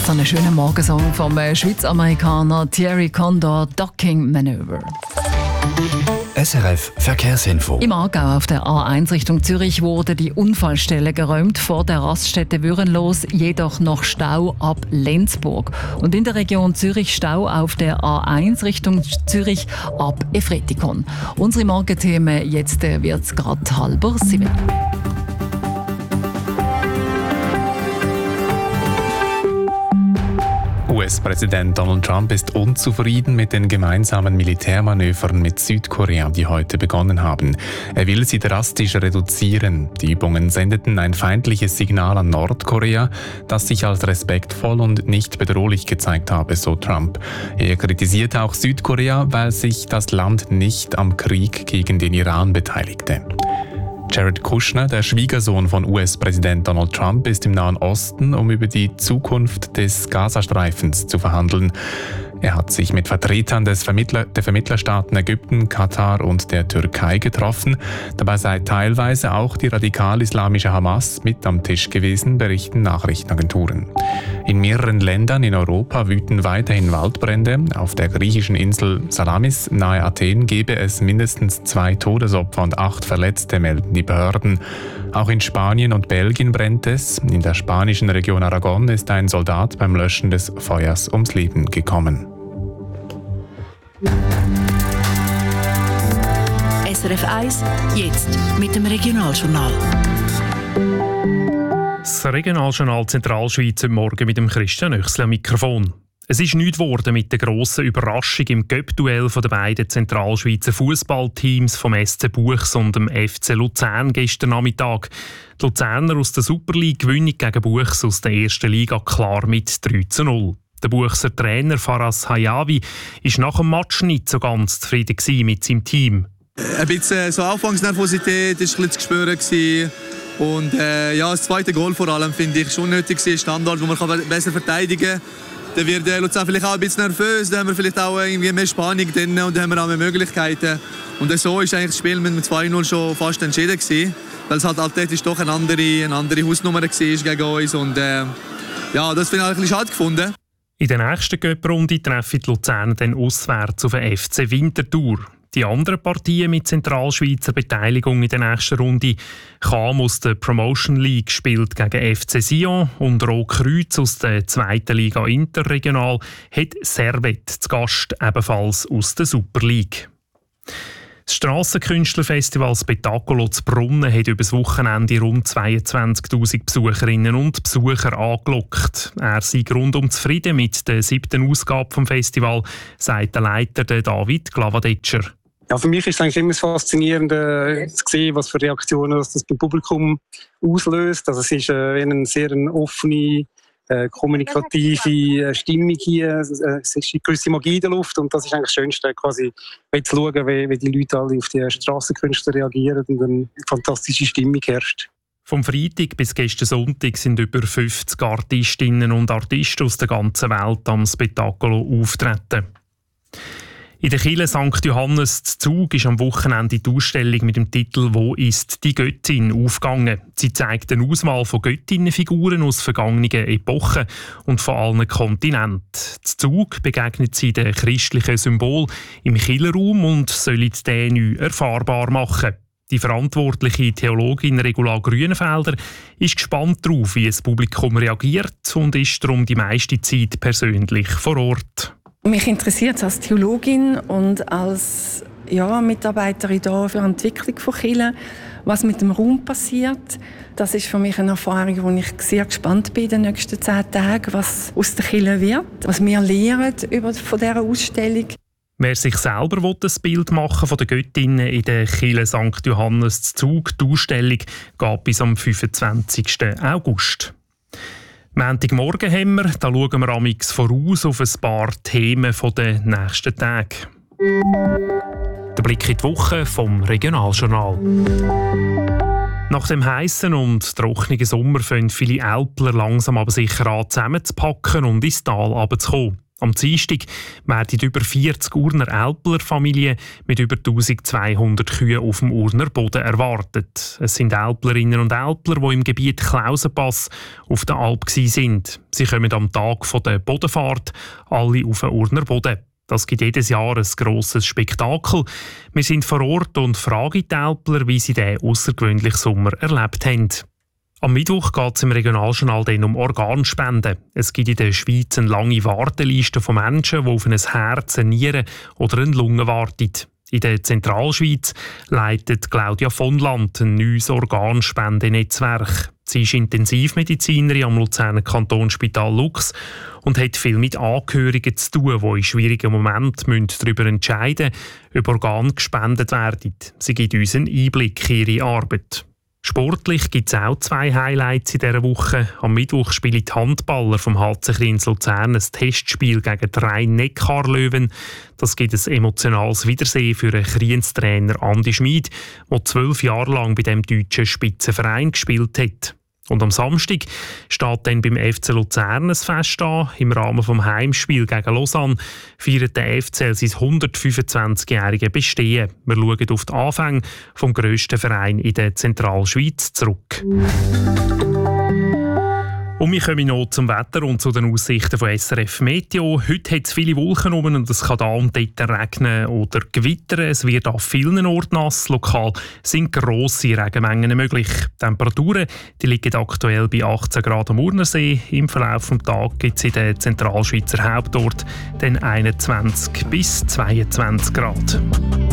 So einen schönen Morgensong vom Schweiz-Amerikaner Thierry Condor, Docking Maneuver. SRF Verkehrsinfo. Im Aargau auf der A1 Richtung Zürich wurde die Unfallstelle geräumt vor der Raststätte Würenlos, jedoch noch Stau ab Lenzburg. Und in der Region Zürich Stau auf der A1 Richtung Zürich ab Efretikon. Unsere Morgenthemen, jetzt wird es gerade 6:30. US-Präsident Donald Trump ist unzufrieden mit den gemeinsamen Militärmanövern mit Südkorea, die heute begonnen haben. Er will sie drastisch reduzieren. Die Übungen sendeten ein feindliches Signal an Nordkorea, das sich als respektvoll und nicht bedrohlich gezeigt habe, so Trump. Er kritisierte auch Südkorea, weil sich das Land nicht am Krieg gegen den Iran beteiligte. Jared Kushner, der Schwiegersohn von US-Präsident Donald Trump, ist im Nahen Osten, um über die Zukunft des Gazastreifens zu verhandeln. Er hat sich mit Vertretern der Vermittlerstaaten Ägypten, Katar und der Türkei getroffen. Dabei sei teilweise auch die radikal-islamische Hamas mit am Tisch gewesen, berichten Nachrichtenagenturen. In mehreren Ländern in Europa wüten weiterhin Waldbrände. Auf der griechischen Insel Salamis nahe Athen gebe es mindestens 2 Todesopfer und 8 Verletzte, melden die Behörden. Auch in Spanien und Belgien brennt es. In der spanischen Region Aragon ist ein Soldat beim Löschen des Feuers ums Leben gekommen. SRF 1, jetzt mit dem Regionaljournal. Das Regionaljournal Zentralschweiz heute Morgen mit dem Christian Oechsli am Mikrofon. Es ist nichts geworden mit der grossen Überraschung im Cup-Duell der beiden Zentralschweizer Fußballteams vom SC Buchs und dem FC Luzern gestern Nachmittag. Die Luzerner aus der Super League gewinnen gegen Buchs aus der ersten Liga klar mit 3:0. Der Buchser Trainer Faraz Hayavi war nach dem Match nicht so ganz zufrieden mit seinem Team. Ein bisschen so Anfangsnervosität war ein bisschen zu spüren. Und das zweite Goal vor allem finde ich schon nötig. Standard, wo man besser verteidigen kann. Dann wird Luzern vielleicht auch ein bisschen nervös, dann haben wir vielleicht auch irgendwie mehr Spannung drin und dann haben wir auch mehr Möglichkeiten. Und so ist eigentlich das Spiel mit 2:0 schon fast entschieden gewesen, weil es halt athletisch doch eine andere Hausnummer war gegen uns. Und das finde ich ein bisschen schade gefunden. In der nächsten Cup-Runde treffen die Luzerner dann auswärts auf den FC Winterthur. Die anderen Partien mit Zentralschweizer Beteiligung in der nächsten Runde: Cham aus der Promotion League spielt gegen FC Sion und Rotkreuz aus der 2. Liga Interregional hat Servet zu Gast, ebenfalls aus der Super League. Das Strassenkünstlerfestival Spettacolo zu Brunnen hat über das Wochenende rund 22'000 Besucherinnen und Besucher angelockt. Er sei rundum zufrieden mit der 7. Ausgabe des Festivals, sagt der Leiter David Glavadetscher. Ja, für mich ist es eigentlich immer faszinierend zu sehen, was für Reaktionen das beim Publikum auslöst. Also es ist eine sehr offene, kommunikative Stimmung hier. Es ist eine gewisse Magie in der Luft und das ist eigentlich das Schönste, quasi zu schauen, wie die Leute alle auf die Strassenkünstler reagieren und eine fantastische Stimmung herrscht. Vom Freitag bis gestern Sonntag sind über 50 Artistinnen und Artisten aus der ganzen Welt am Spettacolo auftreten. In der Kirche St. Johannes zu Zug ist am Wochenende die Ausstellung mit dem Titel «Wo ist die Göttin?» aufgegangen. Sie zeigt eine Auswahl von Göttinnenfiguren aus vergangenen Epochen und von allen Kontinenten. Zu Zug begegnet sie den christlichen Symbol im Kirchenraum und soll den neu erfahrbar machen. Die verantwortliche Theologin Regula Grünenfelder ist gespannt darauf, wie das Publikum reagiert und ist darum die meiste Zeit persönlich vor Ort. Mich interessiert es als Theologin und als Mitarbeiterin hier für die Entwicklung von Kirche, was mit dem Raum passiert. Das ist für mich eine Erfahrung, wo ich sehr gespannt bin in den nächsten 10 Tagen, was aus der Kirche wird, was wir lernen von dieser Ausstellung. Wer sich selber ein Bild machen von den Göttinnen in der Kirche St. Johannes zu Zug, die Ausstellung geht bis am 25. August. Montagmorgen haben wir, da schauen wir amix voraus auf ein paar Themen der nächsten Tage. Der Blick in die Woche vom Regionaljournal. Nach dem heissen und trockenen Sommer fangen viele Älpler langsam aber sicher an zusammenzupacken und ins Tal runterzukommen. Am Dienstag werden über 40 Urner Älpler-Familien mit über 1200 Kühen auf dem Urner Boden erwartet. Es sind Älplerinnen und Älpler, die im Gebiet Klausenpass auf der Alp sind. Sie kommen am Tag der Bodenfahrt alle auf den Urner Boden. Das gibt jedes Jahr ein grosses Spektakel. Wir sind vor Ort und fragen die Älpler, wie sie diesen außergewöhnlichen Sommer erlebt haben. Am Mittwoch geht es im Regionaljournal dann um Organspenden. Es gibt in der Schweiz eine lange Warteliste von Menschen, die auf ein Herz, eine Niere oder eine Lunge warten. In der Zentralschweiz leitet Claudia von Land ein neues Organspendenetzwerk. Sie ist Intensivmedizinerin am Luzerner Kantonsspital Lux und hat viel mit Angehörigen zu tun, die in schwierigen Momenten darüber entscheiden müssen, ob Organe gespendet werden. Sie gibt uns einen Einblick in ihre Arbeit. Sportlich gibt es auch 2 Highlights in dieser Woche. Am Mittwoch spielen die Handballer vom HC Kriens Luzern ein Testspiel gegen die Rhein-Neckar-Löwen. Das gibt ein emotionales Wiedersehen für den Kriens-Trainer Andi Schmid, der 12 Jahre lang bei dem deutschen Spitzenverein gespielt hat. Und am Samstag steht dann beim FC Luzern ein Fest an. Im Rahmen des Heimspiels gegen Lausanne feiert der FCL sein 125-jähriges Bestehen. Wir schauen auf die Anfänge des grössten Vereins in der Zentralschweiz zurück. Und wir kommen noch zum Wetter und zu den Aussichten von SRF Meteo. Heute hat es viele Wolken oben und es kann da und dort regnen oder gewittern. Es wird an vielen Orten nass. Lokal sind grosse Regenmengen möglich. Die Temperaturen die liegen aktuell bei 18 Grad am Urnersee. Im Verlauf des Tages gibt es in den Zentralschweizer Hauptort dann 21 bis 22 Grad.